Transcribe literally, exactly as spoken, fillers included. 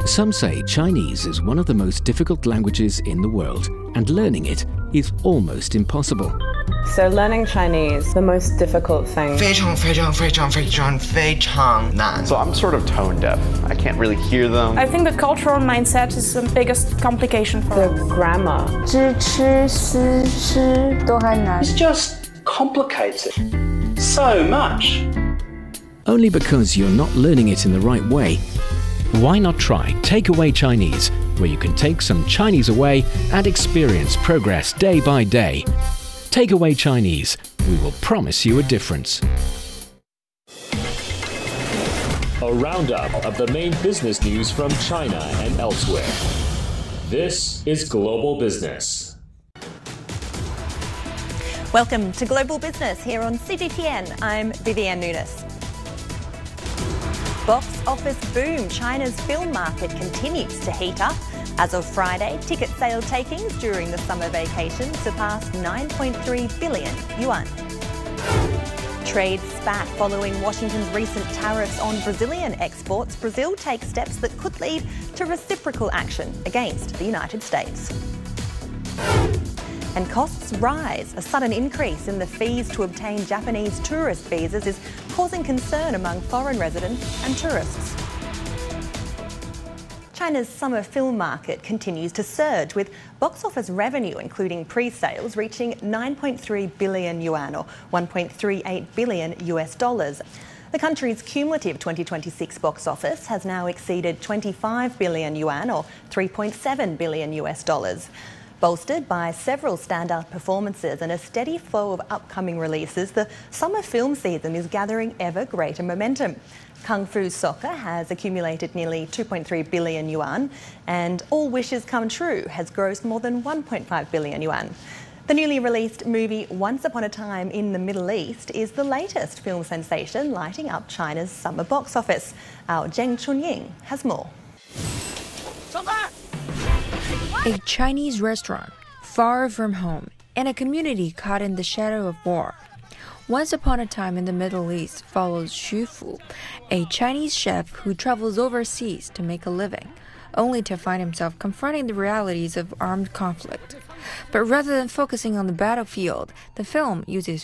Some say Chinese is one of the most difficult languages in the world, and learning it is almost impossible. So learning Chinese, the most difficult thing. 非常非常非常非常非常难. So I'm sort of tone deaf. I can't really hear them. I think the cultural mindset is the biggest complication for The us. grammar. 知吃思诗都还难。 It's just complicated so much. Only because you're not learning it in the right way. Why not try Takeaway Chinese, where you can take some Chinese away and experience progress day by day. Takeaway Chinese, we will promise you a difference. A roundup of the main business news from China and elsewhere. This is Global Business. Welcome to Global Business here on C G T N. I'm Vivienne Nunes. Box office boom. China's film market continues to heat up. As of Friday, ticket sale takings during the summer vacation surpassed nine point three billion yuan. Trade spat following Washington's recent tariffs on Brazilian exports. Brazil takes steps that could lead to reciprocal action against the United States. And costs rise. A sudden increase in the fees to obtain Japanese tourist visas is causing concern among foreign residents and tourists. China's summer film market continues to surge, with box office revenue, including pre-sales, reaching nine point three billion yuan, or one point three eight billion U S dollars. The country's cumulative twenty twenty-six box office has now exceeded twenty-five billion yuan, or three point seven billion U S dollars. Bolstered by several standout performances and a steady flow of upcoming releases, the summer film season is gathering ever greater momentum. Kung Fu Soccer has accumulated nearly two point three billion yuan, and All Wishes Come True has grossed more than one point five billion yuan. The newly released movie Once Upon a Time in the Middle East is the latest film sensation lighting up China's summer box office. Our Zheng Chunying has more. A Chinese restaurant, far from home, and a community caught in the shadow of war. Once Upon a Time in the Middle East follows Xu Fu, a Chinese chef who travels overseas to make a living, only to find himself confronting the realities of armed conflict. But rather than focusing on the battlefield, the film uses